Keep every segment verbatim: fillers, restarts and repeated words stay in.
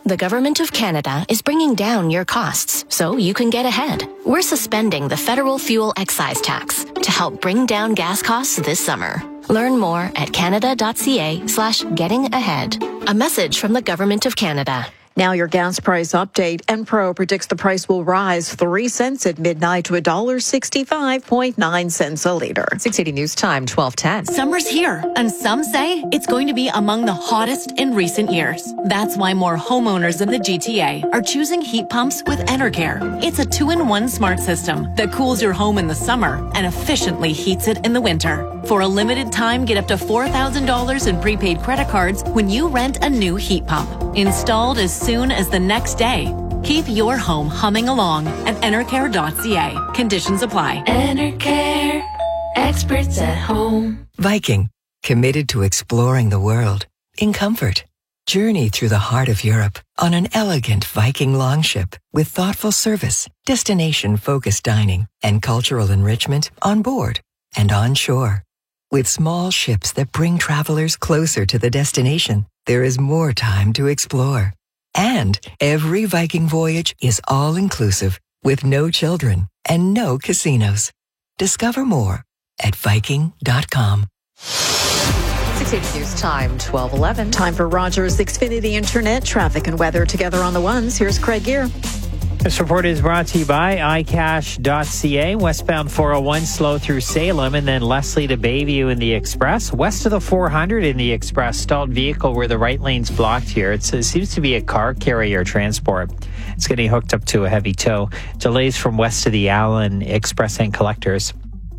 the Government of Canada is bringing down your costs so you can get ahead. We're suspending the federal fuel excise tax to help bring down gas costs this summer. Learn more at canada.ca slash getting ahead. A message from the Government of Canada. Now your gas price update. Enpro predicts the price will rise three cents at midnight to one dollar sixty-five point nine cents a liter. six eighty News Time, twelve ten. Summer's here, and some say it's going to be among the hottest in recent years. That's why more homeowners in the G T A are choosing heat pumps with Enercare. It's a two-in-one smart system that cools your home in the summer and efficiently heats it in the winter. For a limited time, get up to four thousand dollars in prepaid credit cards when you rent a new heat pump. Installed as soon as the next day. Keep your home humming along at enercare dot c a. Conditions apply. Enercare, experts at home. Viking, committed to exploring the world in comfort. Journey through the heart of Europe on an elegant Viking longship with thoughtful service, destination-focused dining, and cultural enrichment on board and on shore. With small ships that bring travelers closer to the destination, there is more time to explore. And every Viking voyage is all-inclusive with no children and no casinos. Discover more at viking dot com. six eighty News Time, twelve eleven. Time for Rogers Xfinity Internet traffic and weather together on the ones. Here's Craig Gear. This report is brought to you by i cash dot c a. Westbound four oh one slow through Salem and then Leslie to Bayview in the Express. West of the four hundred in the Express, stalled vehicle where the right lane's blocked here. It's, it seems to be a car carrier transport. It's getting hooked up to a heavy tow. Delays from west of the Allen Express and Collectors.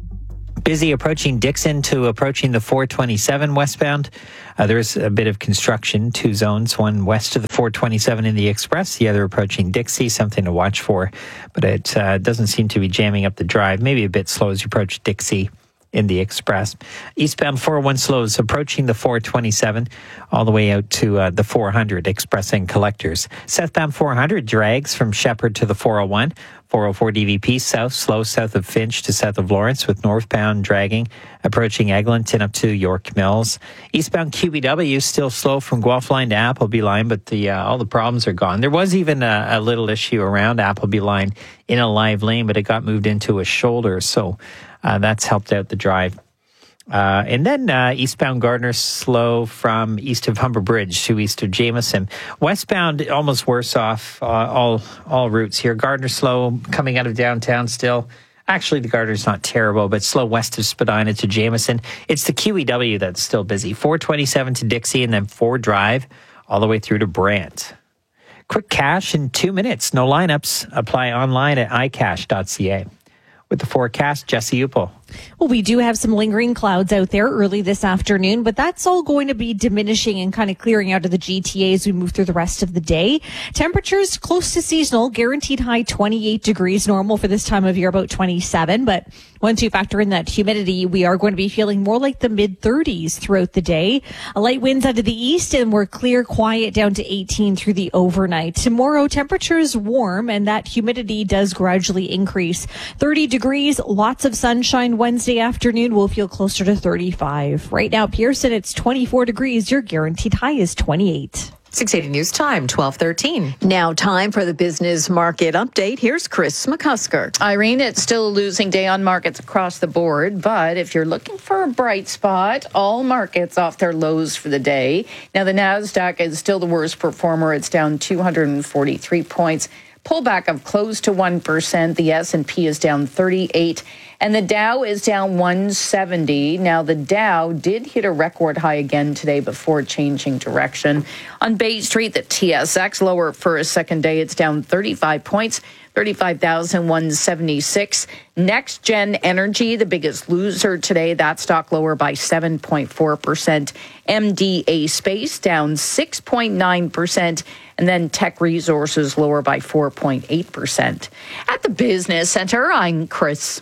Busy approaching Dixon to approaching the four twenty-seven westbound. Uh, there's a bit of construction, two zones, one west of the four twenty-seven in the Express, the other approaching Dixie, something to watch for. But it uh, doesn't seem to be jamming up the drive, maybe a bit slow as you approach Dixie in the Express. Eastbound four oh one slows approaching the four twenty-seven all the way out to uh, the four hundred Express and Collectors. Southbound four hundred drags from Shepherd to the four oh one. four oh four D V P south, slow south of Finch to south of Lawrence with northbound dragging, approaching Eglinton up to York Mills. Eastbound Q B W still slow from Guelph Line to Appleby Line, but the uh, all the problems are gone. There was even a, a little issue around Appleby Line in a live lane, but it got moved into a shoulder, so uh, that's helped out the drive. Uh, and then uh, eastbound Gardner slow from east of Humber Bridge to east of Jameson. Westbound almost worse off uh, all all routes here. Gardner slow coming out of downtown still. Actually, the Gardner's not terrible, but slow west of Spadina to Jameson. It's the Q E W that's still busy. four twenty-seven to Dixie and then four Drive all the way through to Brant. Quick cash in two minutes. No lineups. Apply online at i cash dot c a. With the forecast, Jesse Upel. Well, we do have some lingering clouds out there early this afternoon, but that's all going to be diminishing and kind of clearing out of the G T A as we move through the rest of the day. Temperatures close to seasonal, guaranteed high twenty-eight degrees, normal for this time of year, about twenty-seven. But once you factor in that humidity, we are going to be feeling more like the mid thirties throughout the day. A light winds out of the east, and we're clear, quiet down to eighteen through the overnight. Tomorrow, temperatures warm, and that humidity does gradually increase. thirty degrees, lots of sunshine. Wednesday afternoon, we'll feel closer to thirty-five. Right now, Pearson, it's twenty-four degrees. Your guaranteed high is twenty-eight. six eighty News Time, twelve thirteen. Now time for the business market update. Here's Chris McCusker. Irene, it's still a losing day on markets across the board, but if you're looking for a bright spot, all markets off their lows for the day. Now, the NASDAQ is still the worst performer. It's down two hundred forty-three points. Pullback of close to one percent. The S and P is down thirty-eight, and the Dow is down one seventy. Now, the Dow did hit a record high again today before changing direction. On Bay Street, the T S X lower for a second day. It's down thirty-five points, thirty-five thousand one hundred seventy-six. Next Gen Energy, the biggest loser today. That stock lower by seven point four percent. M D A Space down six point nine percent. And then Tech Resources lower by four point eight percent. At the Business Center, I'm Chris McCusker.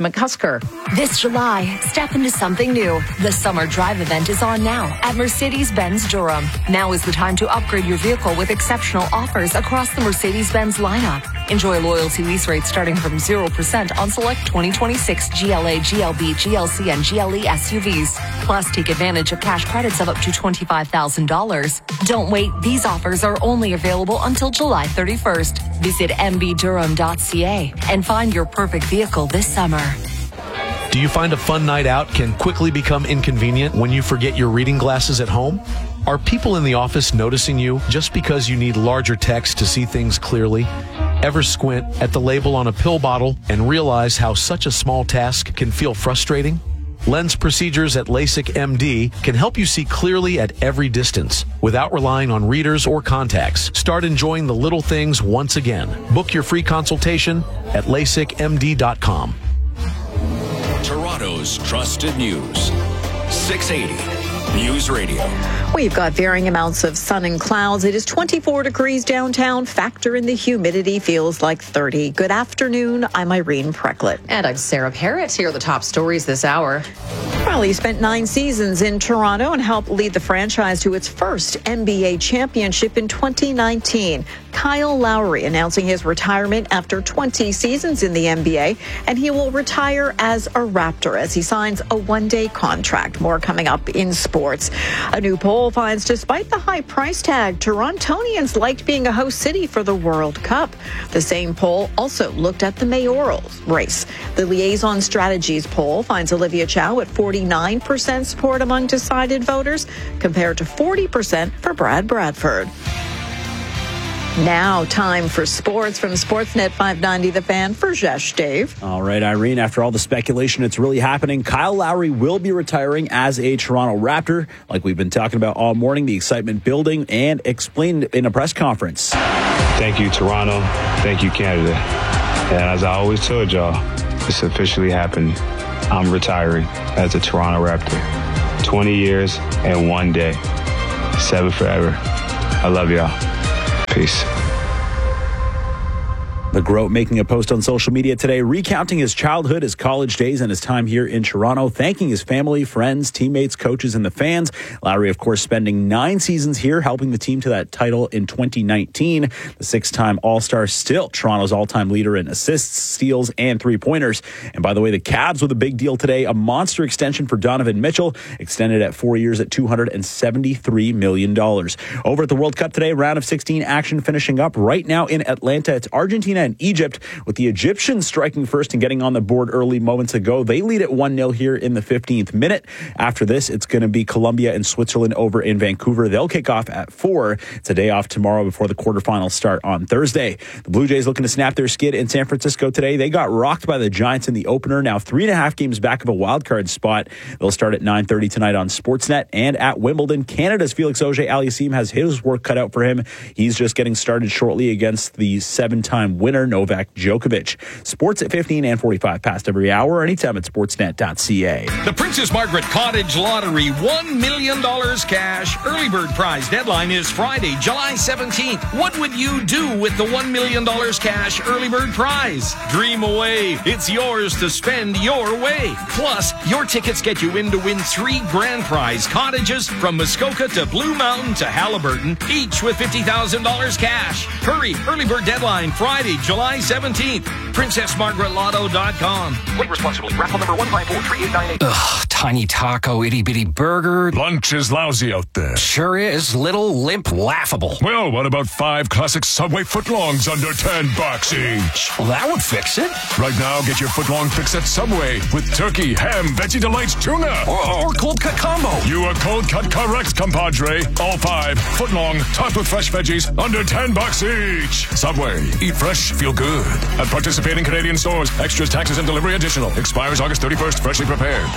Walker. This July, step into something new. The Summer Drive event is on now at Mercedes-Benz Durham. Now is the time to upgrade your vehicle with exceptional offers across the Mercedes-Benz lineup. Enjoy loyalty lease rates starting from zero percent on select twenty twenty-six G L A, G L B, G L C, and G L E S U Vs. Plus, take advantage of cash credits of up to twenty-five thousand dollars. Don't wait. These offers are only available until July thirty-first. Visit m b durham dot c a and find your perfect vehicle this summer. Do you find a fun night out can quickly become inconvenient when you forget your reading glasses at home? Are people in the office noticing you just because you need larger text to see things clearly? Ever squint at the label on a pill bottle and realize how such a small task can feel frustrating? Lens procedures at LASIK M D can help you see clearly at every distance without relying on readers or contacts. Start enjoying the little things once again. Book your free consultation at lasik m d dot com. Toronto's trusted news. six eighty News Radio. We've got varying amounts of sun and clouds. It is twenty-four degrees downtown. Factor in the humidity, feels like thirty. Good afternoon. I'm Irene Precklett. And I'm Sarah Parrott. Here are the top stories this hour. Well, he spent nine seasons in Toronto and helped lead the franchise to its first N B A championship in twenty nineteen. Kyle Lowry announcing his retirement after twenty seasons in the N B A, and he will retire as a Raptor as he signs a one-day contract. More coming up in sports. A new poll finds despite the high price tag, Torontonians liked being a host city for the World Cup. The same poll also looked at the mayoral race. The Liaison Strategies poll finds Olivia Chow at forty-nine percent support among decided voters, compared to forty percent for Brad Bradford. Now, time for sports from Sportsnet five ninety The Fan. For Jesh, Dave. All right, Irene, after all the speculation, it's really happening. Kyle Lowry will be retiring as a Toronto Raptor, like we've been talking about all morning, the excitement building, and explained in a press conference. Thank you, Toronto. Thank you, Canada. And as I always told y'all, it's officially happened. I'm retiring as a Toronto Raptor. twenty years and one day. Seven forever. I love y'all. Peace. The Groat making a post on social media today, recounting his childhood, his college days, and his time here in Toronto, thanking his family, friends, teammates, coaches, and the fans. Lowry, of course, spending nine seasons here, helping the team to that title in twenty nineteen. The six-time All-Star, still Toronto's all-time leader in assists, steals, and three-pointers. And by the way, the Cavs with a big deal today, a monster extension for Donovan Mitchell, extended at four years at two hundred seventy-three million dollars. Over at the World Cup today, round of sixteen action finishing up right now in Atlanta. It's Argentina and Egypt, with the Egyptians striking first and getting on the board early moments ago. They lead at one nil here in the fifteenth minute. After this, it's going to be Colombia and Switzerland over in Vancouver. They'll kick off at four. It's a day off tomorrow before the quarterfinals start on Thursday. The Blue Jays looking to snap their skid in San Francisco today. They got rocked by the Giants in the opener. Now three and a half games back of a wild card spot. They'll start at nine thirty tonight on Sportsnet. And at Wimbledon, Canada's Felix Auger-Aliassime has his work cut out for him. He's just getting started shortly against the seven-time winner, Novak Djokovic. Sports at fifteen and forty-five past every hour, anytime at sportsnet dot c a. The Princess Margaret Cottage Lottery, one million dollars cash. Early bird prize deadline is Friday, July seventeenth. What would you do with the one million dollars cash early bird prize? Dream away. It's yours to spend your way. Plus, your tickets get you in to win three grand prize cottages from Muskoka to Blue Mountain to Halliburton, each with fifty thousand dollars cash. Hurry. Early bird deadline Friday, July seventeenth. princess margaret lotto dot com. Play responsibly. Raffle number one five four three eight nine eight. Ugh, tiny taco, itty bitty burger. Lunch is lousy out there. Sure is. Little, limp, laughable. Well, what about five classic Subway footlongs under ten bucks each? Well, that would fix it. Right now, get your footlong fix at Subway with turkey, ham, veggie delights, tuna. Or, or cold cut combo. You are cold cut correct, compadre. All five footlong, topped with fresh veggies, under ten bucks each. Subway. Eat fresh, feel good. At participating Canadian stores. Extras, taxes, and delivery additional. Expires August thirty-first. Freshly prepared.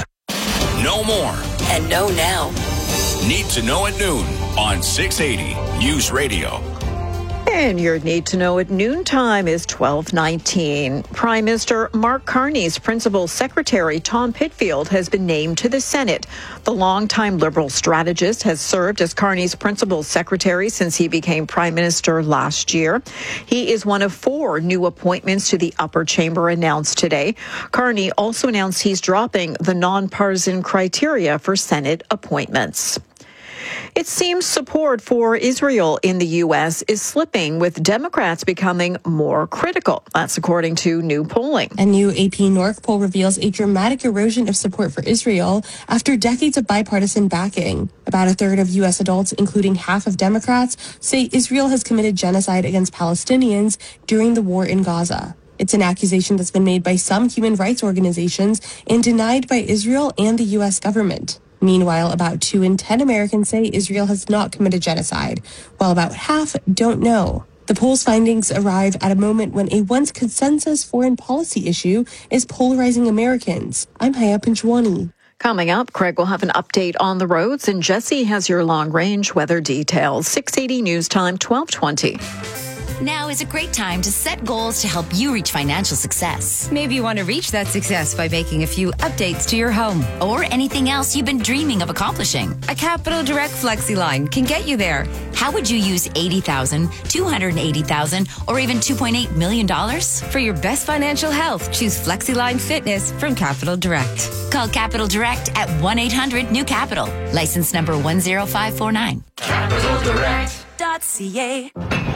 No more. And know now. Need to know at noon on six eighty News Radio. And your need to know at noontime is twelve nineteen. Prime Minister Mark Carney's principal secretary, Tom Pitfield, has been named to the Senate. The longtime Liberal strategist has served as Carney's principal secretary since he became Prime Minister last year. He is one of four new appointments to the upper chamber announced today. Carney also announced he's dropping the nonpartisan criteria for Senate appointments. It seems support for Israel in the U S is slipping, with Democrats becoming more critical. That's according to new polling. A new A P North poll reveals a dramatic erosion of support for Israel after decades of bipartisan backing. About a third of U S adults, including half of Democrats, say Israel has committed genocide against Palestinians during the war in Gaza. It's an accusation that's been made by some human rights organizations and denied by Israel and the U S government. Meanwhile, about two in ten Americans say Israel has not committed genocide, while about half don't know. The poll's findings arrive at a moment when a once consensus foreign policy issue is polarizing Americans. I'm Haya Pinchwani. Coming up, Craig will have an update on the roads, and Jesse has your long-range weather details. six eighty News Time, twelve twenty. Now is a great time to set goals to help you reach financial success. Maybe you want to reach that success by making a few updates to your home. Or anything else you've been dreaming of accomplishing. A Capital Direct FlexiLine can get you there. How would you use eighty thousand dollars, two hundred eighty thousand dollars, or even two point eight million dollars? For your best financial health, choose FlexiLine Fitness from Capital Direct. Call Capital Direct at one eight hundred new capital. License number one zero five four nine. capital direct dot c a.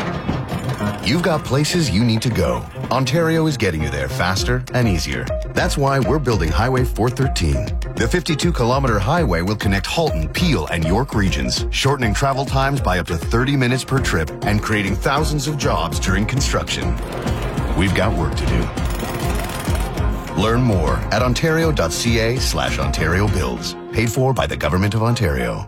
You've got places you need to go. Ontario is getting you there faster and easier. That's why we're building Highway four thirteen. The fifty-two kilometer highway will connect Halton, Peel, and York regions, shortening travel times by up to thirty minutes per trip and creating thousands of jobs during construction. We've got work to do. Learn more at ontario.ca slash Ontario Builds. Paid for by the Government of Ontario.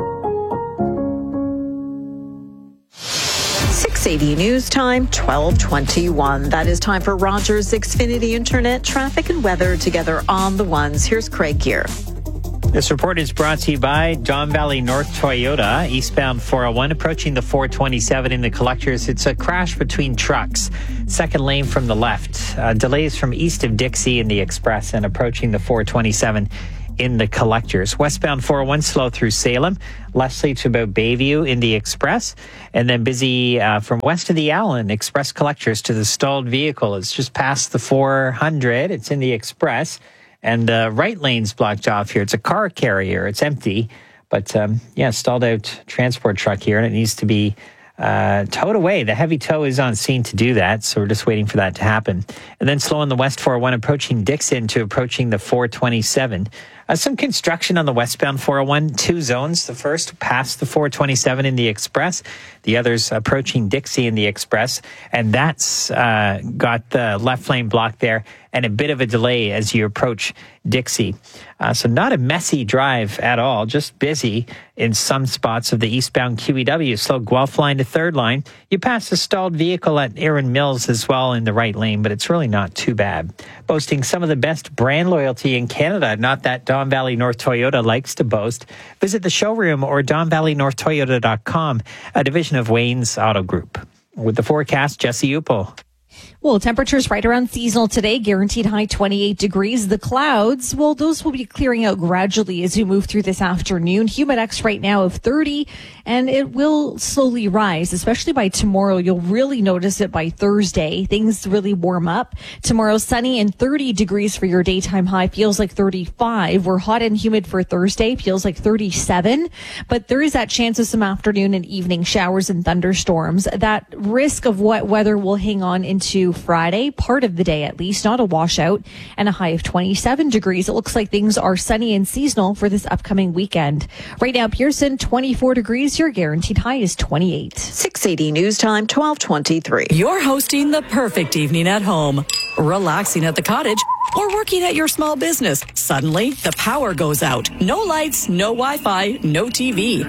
six eighty News Time, twelve twenty-one. That is time for Rogers Xfinity Internet traffic and weather together on the ones. Here's Craig Gear. This report is brought to you by Don Valley North Toyota, eastbound four oh one, approaching the four twenty-seven in the collectors. It's a crash between trucks. Second lane from the left. Uh, delays from east of Dixie in the express and approaching the four twenty-seven in the collectors. Westbound four oh one slow through Salem, Leslie to about Bayview in the express, and then busy uh, from west of the Allen express collectors to the stalled vehicle. It's just past the four hundred. It's in the express, and the uh, right lane's blocked off here. It's a car carrier. It's empty, but um, yeah, stalled out transport truck here, and it needs to be Uh, towed away. The heavy tow is on scene to do that, so we're just waiting for that to happen. And then slow on the West four oh one approaching Dixon to approaching the four twenty-seven. Uh, some construction on the westbound four oh one, two zones. The first past the four twenty-seven in the express, the others approaching Dixie in the express, and that's uh, got the left lane blocked there and a bit of a delay as you approach Dixie. Uh, so not a messy drive at all, just busy in some spots of the eastbound Q E W. Slow Guelph line to third line. You pass a stalled vehicle at Erin Mills as well in the right lane, but it's really not too bad. Boasting some of the best brand loyalty in Canada, not that Don Valley North Toyota likes to boast. Visit the showroom or don valley north toyota dot com, a division of Wayne's Auto Group. With the forecast, Jesse Upel. Well, temperatures right around seasonal today, guaranteed high twenty-eight degrees. The clouds, well, those will be clearing out gradually as we move through this afternoon. Humidex right now of thirty, and it will slowly rise, especially by tomorrow. You'll really notice it by Thursday. Things really warm up. Tomorrow, sunny and thirty degrees for your daytime high. Feels like thirty-five. We're hot and humid for Thursday. Feels like thirty-seven. But there is that chance of some afternoon and evening showers and thunderstorms. That risk of wet weather will hang on into Friday, part of the day at least, not a washout, and a high of twenty-seven degrees. It looks like things are sunny and seasonal for this upcoming weekend. Right now, Pearson, twenty-four degrees. Your guaranteed high is twenty-eight. six eighty News Time, twelve twenty-three. You're hosting the perfect evening at home, relaxing at the cottage, or working at your small business. Suddenly, the power goes out. No lights, no Wi-Fi, no T V.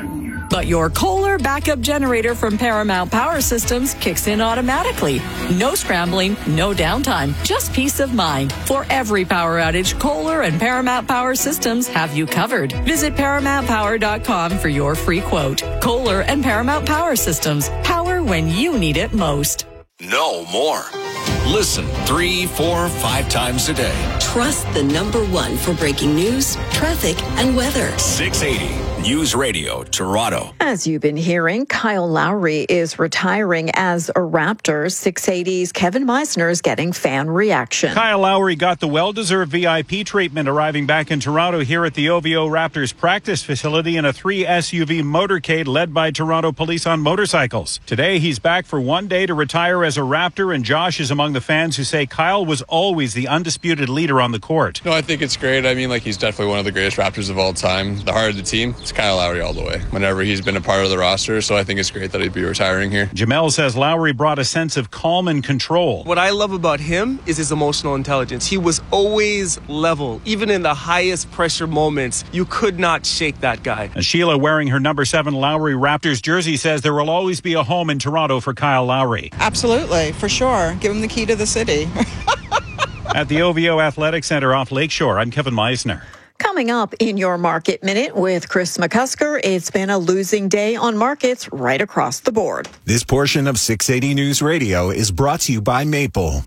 But your Kohler backup generator from Paramount Power Systems kicks in automatically. No scrambling, no downtime, just peace of mind. For every power outage, Kohler and Paramount Power Systems have you covered. Visit paramount power dot com for your free quote. Kohler and Paramount Power Systems. Power when you need it most. No more. Listen three, four, five times a day. Trust the number one for breaking news, traffic, and weather. six eighty News Radio, Toronto. As you've been hearing, Kyle Lowry is retiring as a Raptor. six eighty's Kevin Meisner is getting fan reaction. Kyle Lowry got the well-deserved V I P treatment, arriving back in Toronto here at the O V O Raptors practice facility in a three S U V motorcade led by Toronto police on motorcycles. Today, he's back for one day to retire as a Raptor, and Josh is among the fans who say Kyle was always the undisputed leader on the court. No, I think it's great. I mean, like, he's definitely one of the greatest Raptors of all time. The heart of the team, it's Kyle Lowry all the way, whenever he's been a part of the roster, so I think it's great that he'd be retiring here. Jamel says Lowry brought a sense of calm and control. What I love about him is his emotional intelligence. He was always level. Even in the highest pressure moments, you could not shake that guy. And Sheila, wearing her number seven Lowry Raptors jersey, says there will always be a home in Toronto for Kyle Lowry. Absolutely, for sure. Give him the key to the city. At the O V O Athletic Center off Lakeshore, I'm Kevin Meisner. Coming up in your Market Minute with Chris McCusker, it's been a losing day on markets right across the board. This portion of six eighty News Radio is brought to you by Maple.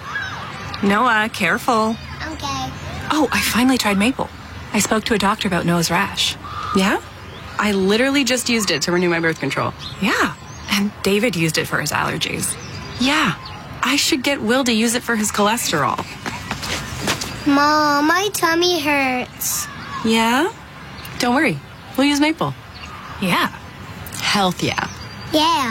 Noah, careful. Okay. Oh, I finally tried Maple. I spoke to a doctor about nose rash. Yeah? I literally just used it to renew my birth control. Yeah. And David used it for his allergies. Yeah. I should get Will to use it for his cholesterol. Mom, my tummy hurts. Yeah? Don't worry. We'll use Maple. Yeah. Health, yeah. Yeah.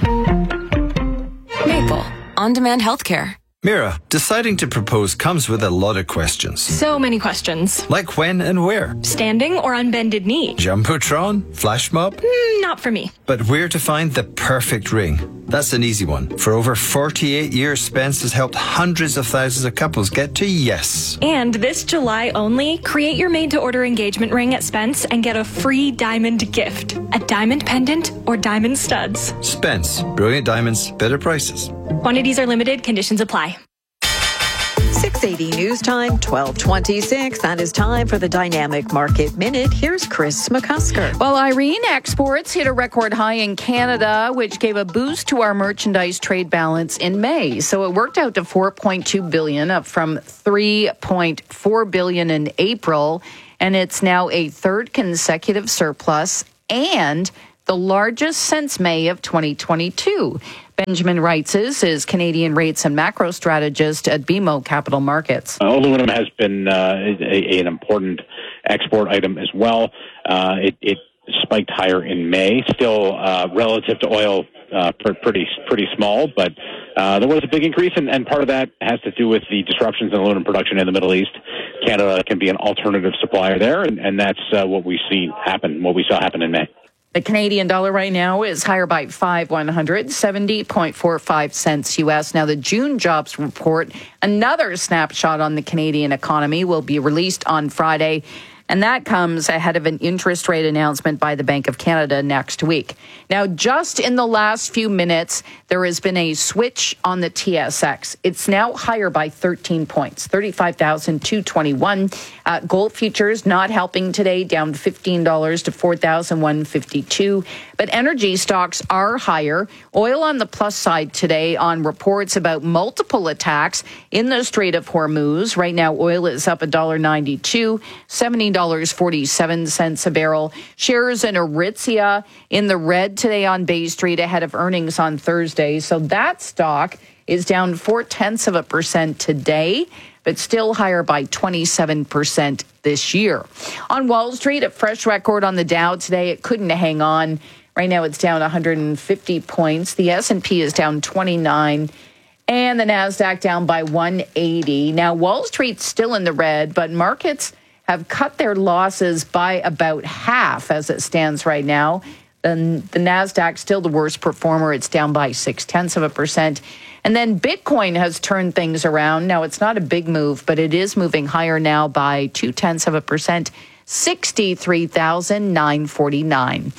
Maple. On-demand healthcare. Mira, deciding to propose comes with a lot of questions. So many questions. Like when and where? Standing or on bended knee? Jumbotron? Flash mob? Mm, not for me. But where to find the perfect ring? That's an easy one. For over forty-eight years, Spence has helped hundreds of thousands of couples get to yes. And this July only, create your made-to-order engagement ring at Spence and get a free diamond gift. A diamond pendant or diamond studs. Spence. Brilliant diamonds, better prices. Quantities are limited. Conditions apply. six eighty News Time, twelve twenty-six. That is time for the Dynamic Market Minute. Here's Chris McCusker. Well, Irene, exports hit a record high in Canada, which gave a boost to our merchandise trade balance in May. So it worked out to four point two billion dollars, up from three point four billion dollars in April. And it's now a third consecutive surplus and the largest since May of twenty twenty-two. Benjamin Reitzes is Canadian rates and macro strategist at B M O Capital Markets. Uh, aluminum has been uh, a, an important export item as well. Uh, it, it spiked higher in May, still uh, relative to oil, uh, pretty pretty small, but uh, there was a big increase, and, and part of that has to do with the disruptions in aluminum production in the Middle East. Canada can be an alternative supplier there, and, and that's uh, what we see happen, what we saw happen in May. The Canadian dollar right now is higher by five one hundred, seventy point four five cents U S. Now, the June jobs report, another snapshot on the Canadian economy, will be released on Friday. And that comes ahead of an interest rate announcement by the Bank of Canada next week. Now, just in the last few minutes, there has been a switch on the T S X. It's now higher by thirteen points, thirty-five thousand two hundred twenty-one. Uh, gold futures not helping today, down fifteen dollars to four thousand one hundred fifty-two. But energy stocks are higher. Oil on the plus side today on reports about multiple attacks in the Strait of Hormuz. Right now, oil is up one dollar ninety-two, seventy dollars and forty-seven cents a barrel. Shares in Aritzia in the red today on Bay Street ahead of earnings on Thursday. So that stock is down four-tenths of a percent today, but still higher by twenty-seven percent this year. On Wall Street, a fresh record on the Dow today. It couldn't hang on. Right now, it's down one hundred fifty points. The S and P is down twenty-nine, and the NASDAQ down by one hundred eighty. Now, Wall Street's still in the red, but markets have cut their losses by about half as it stands right now. And the NASDAQ still the worst performer. It's down by six-tenths of a percent. And then Bitcoin has turned things around. Now, it's not a big move, but it is moving higher now by two-tenths of a percent, sixty-three thousand nine hundred forty-nine. At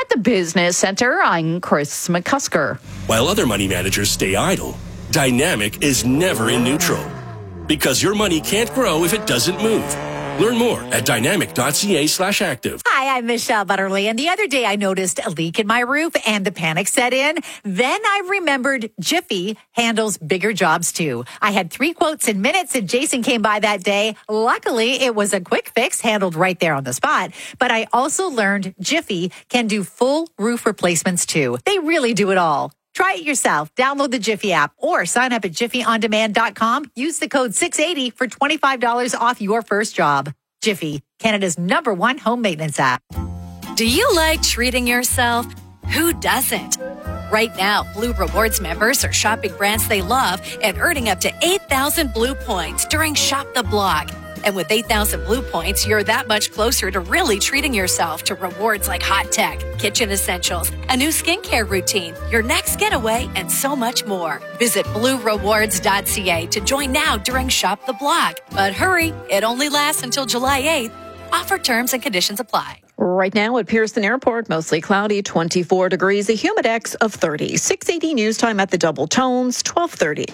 At the Business Center, I'm Chris McCusker. While other money managers stay idle, Dynamic is never in neutral. Because your money can't grow if it doesn't move. Learn more at dynamic.ca slash active. Hi, I'm Michelle Butterly, and the other day I noticed a leak in my roof and the panic set in. Then I remembered Jiffy handles bigger jobs too. I had three quotes in minutes and Jason came by that day. Luckily, it was a quick fix handled right there on the spot. But I also learned Jiffy can do full roof replacements too. They really do it all. Try it yourself. Download the Jiffy app or sign up at jiffy on demand dot com. Use the code six eighty for twenty-five dollars off your first job. Jiffy, Canada's number one home maintenance app. Do you like treating yourself? Who doesn't? Right now, Blue Rewards members are shopping brands they love and earning up to eight thousand Blue points during Shop the Block. And with eight thousand Blue points, you're that much closer to really treating yourself to rewards like hot tech, kitchen essentials, a new skincare routine, your next getaway, and so much more. Visit blue rewards dot c a to join now during Shop the Block. But hurry, it only lasts until July eighth. Offer terms and conditions apply. Right now at Pearson Airport, mostly cloudy, twenty-four degrees, a humidex of thirty. six eighty news time at the Double Tones, twelve thirty.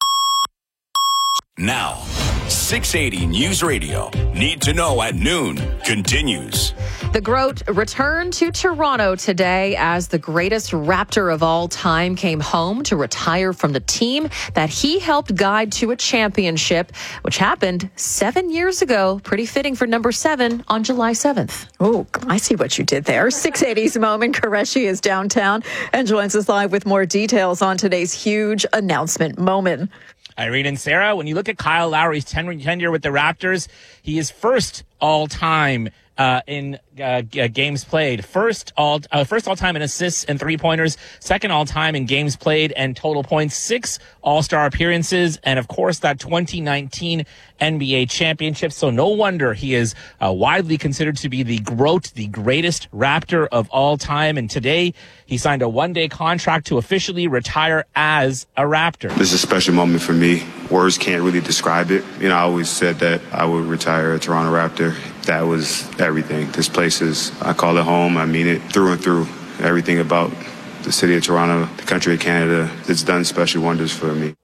Now, six eighty News Radio. Need to know at noon continues. The GROAT returned to Toronto today as the greatest Raptor of all time came home to retire from the team that he helped guide to a championship, which happened seven years ago. Pretty fitting for number seven on July seventh. Oh, I see what you did there. six eighty's Moment Qureshi is downtown and joins us live with more details on today's huge announcement. Moment. Irene and Sarah, when you look at Kyle Lowry's tenure with the Raptors, he is first all-time uh, in uh, g- games played, first all uh, first all-time in assists and three-pointers, second all-time in games played and total points, six All-Star appearances, and, of course, that twenty nineteen N B A championship. So no wonder he is uh, widely considered to be the GROAT, the greatest Raptor of all time. And today he signed a one-day contract to officially retire as a Raptor. This is a special moment for me. Words can't really describe it. You know, I always said that I would retire a Toronto Raptor. That was everything. This place is, I call it home. I mean it through and through. Everything about the city of Toronto, the country of Canada, it's done special wonders for me.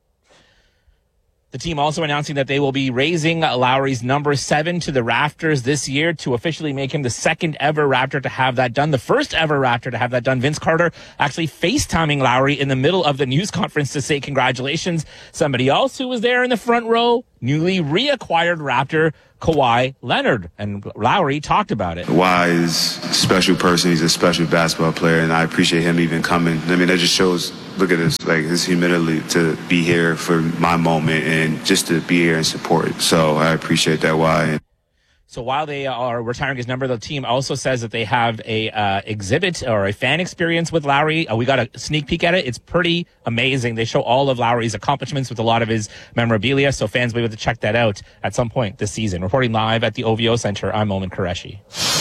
The team also announcing that they will be raising Lowry's number seven to the rafters this year to officially make him the second ever Raptor to have that done. The first ever Raptor to have that done. Vince Carter actually FaceTiming Lowry in the middle of the news conference to say congratulations. Somebody else who was there in the front row, newly reacquired Raptor Kawhi Leonard, and Lowry talked about it. Kawhi is a special person. He's a special basketball player, and I appreciate him even coming. I mean, that just shows, look at this, like his humility to be here for my moment and just to be here and support it. So I appreciate that, Kawhi. So while they are retiring his number, the team also says that they have a uh, exhibit or a fan experience with Lowry. Uh, we got a sneak peek at it. It's pretty amazing. They show all of Lowry's accomplishments with a lot of his memorabilia, so fans will be able to check that out at some point this season. Reporting live at the O V O Center, I'm Moment Qureshi.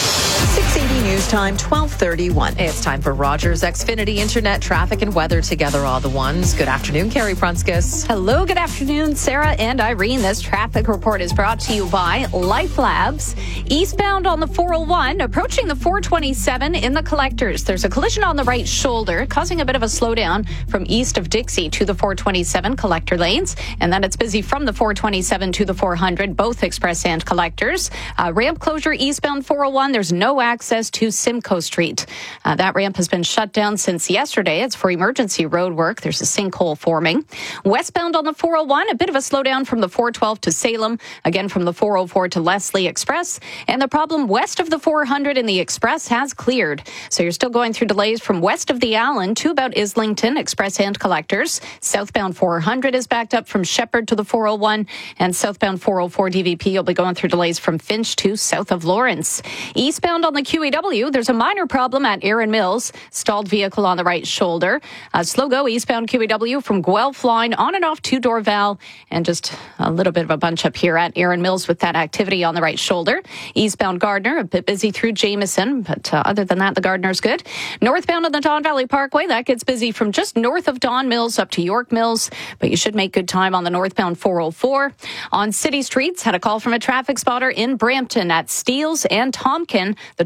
six eighty news time, twelve thirty-one. It's time for Rogers Xfinity Internet traffic and weather together all the ones. Good afternoon, Carrie Prunskis. Hello, good afternoon, Sarah and Irene. This traffic report is brought to you by Life Labs. Eastbound on the four oh one, approaching the four twenty-seven in the collectors. There's a collision on the right shoulder, causing a bit of a slowdown from east of Dixie to the four twenty-seven collector lanes. And then it's busy from the four twenty-seven to the four hundred, both express and collectors. Uh, ramp closure eastbound four oh one. There's no access to Simcoe Street. Uh, that ramp has been shut down since yesterday. It's for emergency road work. There's a sinkhole forming. Westbound on the four oh one, a bit of a slowdown from the four twelve to Salem, again from the four oh four to Leslie Express. And the problem west of the four hundred in the Express has cleared. So you're still going through delays from west of the Allen to about Islington, Express and collectors. Southbound four hundred is backed up from Shepherd to the four oh one. And southbound four oh four D V P, you'll be going through delays from Finch to south of Lawrence. Eastbound on the Q E W, there's a minor problem at Erin Mills. Stalled vehicle on the right shoulder. Uh, slow go eastbound Q E W from Guelph line on and off to Dorval. And just a little bit of a bunch up here at Erin Mills with that activity on the right shoulder. Eastbound Gardner, a bit busy through Jameson, but uh, other than that, the Gardner's good. Northbound on the Don Valley Parkway, that gets busy from just north of Don Mills up to York Mills, but you should make good time on the northbound four oh four. On city streets, had a call from a traffic spotter in Brampton at Steeles and Tompkin. The traffic light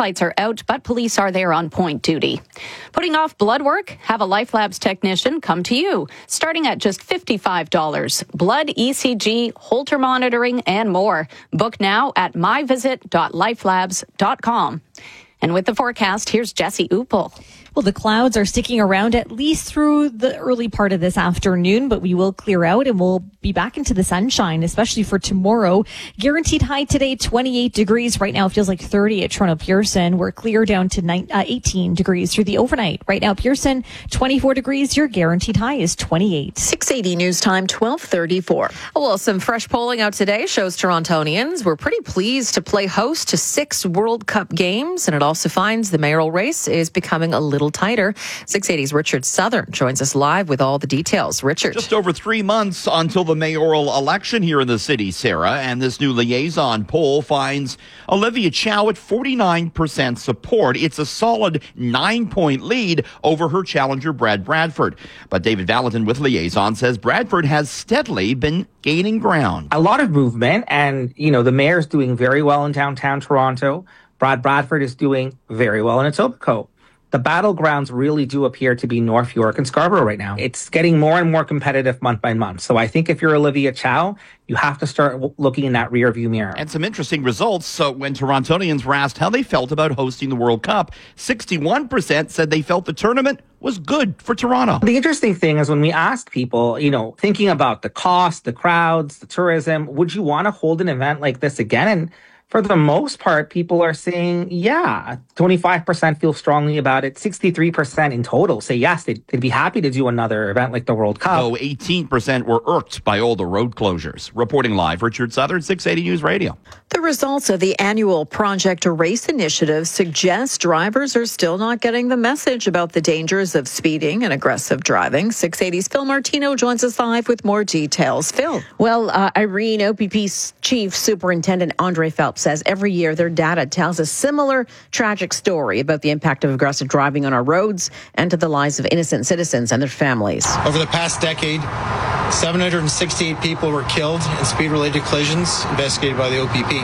lights are out, but police are there on point duty. Putting off blood work? Have a LifeLabs technician come to you, starting at just fifty-five dollars. Blood, E C G, Holter monitoring, and more. Book now at my visit dot lifelabs dot com. And with the forecast, here's Jesse Uppel. Well, the clouds are sticking around at least through the early part of this afternoon, but we will clear out and we'll be back into the sunshine, especially for tomorrow. Guaranteed high today, twenty-eight degrees. Right now, it feels like thirty at Toronto Pearson. We're clear down to nine, uh, eighteen degrees through the overnight. Right now, Pearson, twenty-four degrees. Your guaranteed high is twenty-eight. six eighty News Time, twelve thirty-four. Well, some fresh polling out today shows Torontonians were pretty pleased to play host to six World Cup games, and it also finds the mayoral race is becoming a little tighter. six eighty's Richard Southern joins us live with all the details. Richard. Just over three months until the mayoral election here in the city, Sarah, and this new liaison poll finds Olivia Chow at forty-nine percent support. It's a solid nine-point lead over her challenger, Brad Bradford. But David Valentin with Liaison says Bradford has steadily been gaining ground. A lot of movement, and, you know, the mayor's doing very well in downtown Toronto. Brad Bradford is doing very well in Etobicoke. The battlegrounds really do appear to be North York and Scarborough right now. It's getting more and more competitive month by month. So I think if you're Olivia Chow, you have to start w- looking in that rearview mirror. And some interesting results. So when Torontonians were asked how they felt about hosting the World Cup, sixty-one percent said they felt the tournament was good for Toronto. The interesting thing is when we asked people, you know, thinking about the cost, the crowds, the tourism, would you want to hold an event like this again? And for the most part, people are saying, yeah, twenty-five percent feel strongly about it. sixty-three percent in total say yes, they'd, they'd be happy to do another event like the World Cup. Oh, eighteen percent were irked by all the road closures. Reporting live, Richard Southern, six eighty News Radio. The results of the annual Project Erase initiative suggest drivers are still not getting the message about the dangers of speeding and aggressive driving. six eighty's Phil Martino joins us live with more details. Phil. Well, uh, Irene, O P P's Chief Superintendent Andre Phelps says every year their data tells a similar tragic story about the impact of aggressive driving on our roads and to the lives of innocent citizens and their families. Over the past decade, seven hundred sixty-eight people were killed in speed-related collisions investigated by the O P P.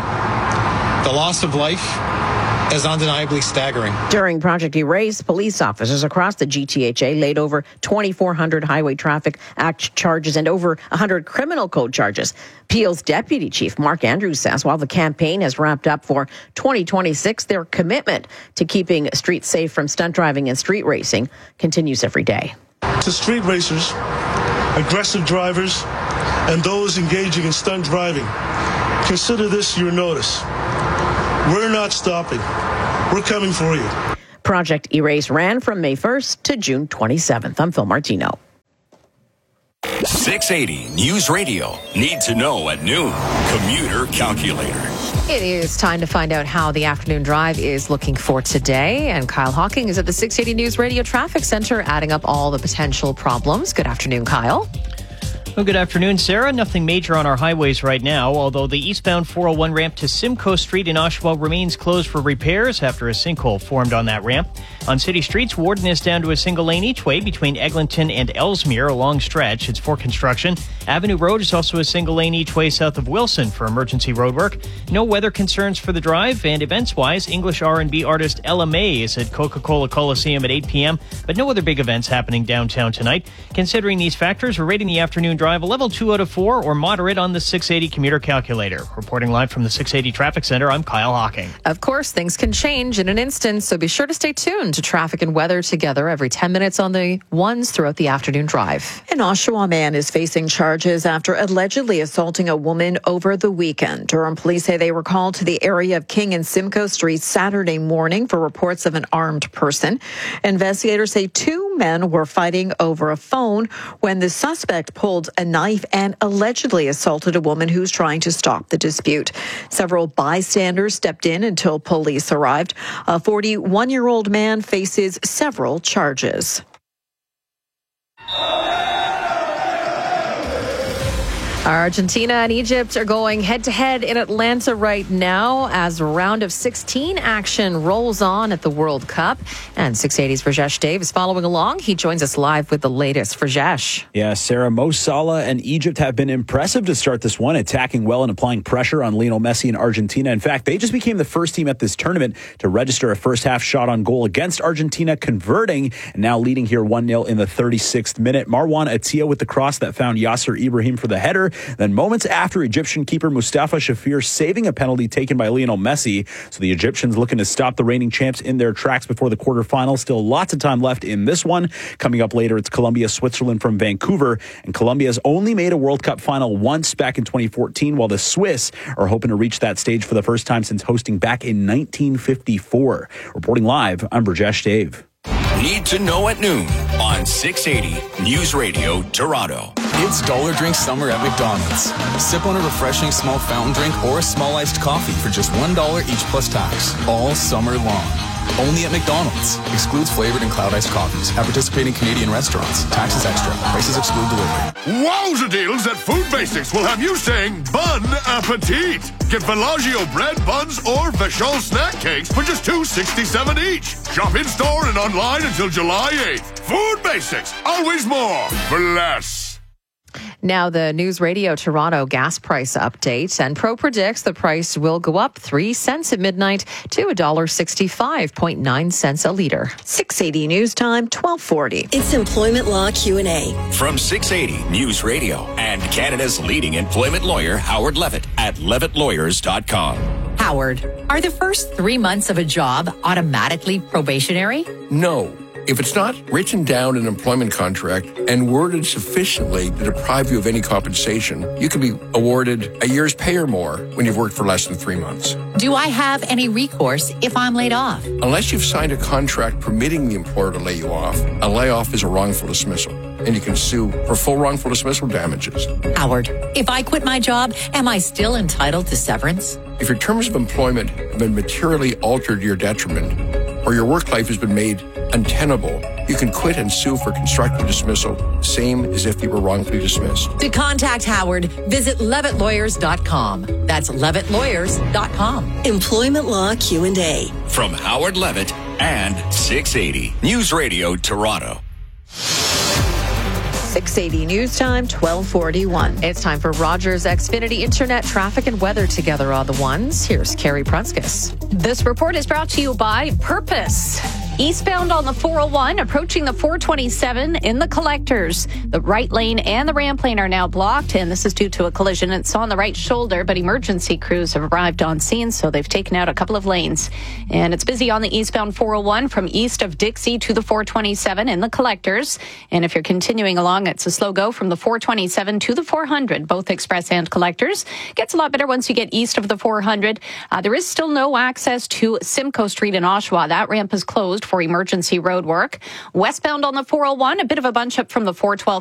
The loss of life is undeniably staggering. During Project Erase, police officers across the G T H A laid over twenty-four hundred Highway Traffic Act charges and over one hundred criminal code charges. P O's Deputy Chief Mark Andrews says while the campaign has wrapped up for twenty twenty-six, their commitment to keeping streets safe from stunt driving and street racing continues every day. To street racers, aggressive drivers, and those engaging in stunt driving, consider this your notice. We're not stopping. We're coming for you. Project Erase ran from May first to June twenty-seventh. I'm Phil Martino. six eighty News Radio. Need to know at noon. Commuter Calculator. It is time to find out how the afternoon drive is looking for today. And Kyle Hawking is at the six eighty News Radio Traffic Center adding up all the potential problems. Good afternoon, Kyle. Well, good afternoon, Sarah. Nothing major on our highways right now, although the eastbound four oh one ramp to Simcoe Street in Oshawa remains closed for repairs after a sinkhole formed on that ramp. On city streets, Warden is down to a single lane each way between Eglinton and Ellesmere, a long stretch. It's for construction. Avenue Road is also a single lane each way south of Wilson for emergency roadwork. No weather concerns for the drive, and events-wise, English R and B artist Ella May is at Coca-Cola Coliseum at eight p.m., but no other big events happening downtown tonight. Considering these factors, we're rating the afternoon drive a level two out of four or moderate on the six eighty commuter calculator. Reporting live from the six eighty Traffic Center, I'm Kyle Hawking. Of course, things can change in an instant, so be sure to stay tuned to traffic and weather together every ten minutes on the ones throughout the afternoon drive. An Oshawa man is facing charges after allegedly assaulting a woman over the weekend. Durham police say they were called to the area of King and Simcoe Streets Saturday morning for reports of an armed person. Investigators say two men were fighting over a phone when the suspect pulled a knife and allegedly assaulted a woman who's trying to stop the dispute. Several bystanders stepped in until police arrived. A forty-one-year-old man faces several charges. Argentina and Egypt are going head-to-head in Atlanta right now as round of sixteen action rolls on at the World Cup. And six eighty's Rajesh Dave is following along. He joins us live with the latest. Rajesh. Yeah, Sarah, Mo Salah and Egypt have been impressive to start this one, attacking well and applying pressure on Lionel Messi and Argentina. In fact, they just became the first team at this tournament to register a first-half shot on goal against Argentina, converting and now leading here one nil in the thirty-sixth minute. Marwan Attia with the cross that found Yasser Ibrahim for the header. Then moments after, Egyptian keeper Mustafa Shafir saving a penalty taken by Lionel Messi. So the Egyptians looking to stop the reigning champs in their tracks before the quarterfinals. Still lots of time left in this one. Coming up later, it's Colombia, Switzerland from Vancouver. And Colombia's only made a World Cup final once back in twenty fourteen, while the Swiss are hoping to reach that stage for the first time since hosting back in nineteen fifty-four. Reporting live, I'm Rajesh Dave. Need to know at noon on six eighty News Radio Toronto. It's Dollar Drink Summer at McDonald's. Sip on a refreshing small fountain drink or a small iced coffee for just one dollar each plus tax, all summer long. Only at McDonald's. Excludes flavored and cloud iced coffees. At participating Canadian restaurants. Taxes extra. Prices exclude delivery. Wowza deals at Food Basics will have you saying bon appetit. Get Bellagio bread, buns, or Vachon snack cakes for just two dollars and sixty-seven cents each. Shop in store and online until July eighth. Food Basics. Always more for less. Now the News Radio Toronto gas price update, and Pro predicts the price will go up three cents at midnight to one dollar sixty-five point nine cents a litre. six eighty News Time, twelve forty. It's Employment Law Q and A. From six eighty News Radio and Canada's leading employment lawyer, Howard Levitt at levitt lawyers dot com. Howard, are the first three months of a job automatically probationary? No. If it's not written down in an employment contract and worded sufficiently to deprive you of any compensation, you can be awarded a year's pay or more when you've worked for less than three months. Do I have any recourse if I'm laid off? Unless you've signed a contract permitting the employer to lay you off, a layoff is a wrongful dismissal, and you can sue for full wrongful dismissal damages. Howard, if I quit my job, am I still entitled to severance? If your terms of employment have been materially altered to your detriment, or your work life has been made untenable, you can quit and sue for constructive dismissal, same as if you were wrongfully dismissed. To contact Howard, visit levitt lawyers dot com. That's levitt lawyers dot com. Employment Law Q and A. From Howard Levitt and six eighty News Radio Toronto. six eighty News Time, twelve forty-one. It's time for Rogers Xfinity Internet traffic and weather together on the ones. Here's Carrie Prunskis. This report is brought to you by Purpose. Eastbound on the four oh one, approaching the four twenty-seven in the collectors. The right lane and the ramp lane are now blocked, and this is due to a collision. It's on the right shoulder, but emergency crews have arrived on scene, so they've taken out a couple of lanes. And it's busy on the eastbound four oh one from east of Dixie to the four twenty-seven in the collectors. And if you're continuing along, it's a slow go from the four twenty-seven to the four hundred, both express and collectors. Gets a lot better once you get east of the four hundred. Uh, there is still no access to Simcoe Street in Oshawa. That ramp is closed for emergency road work. Westbound on the four oh one, a bit of a bunch up from the four twelve